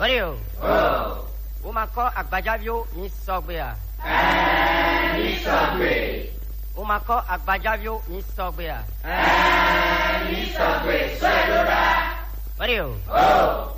Bariyo. Oh. Umako agbajavio ni sọgbe a. Ni sọgbe. Umako agbajavio ni sọgbe a. Ni sọgbe. Sọ ẹ ló ra. Bariyo. Oh.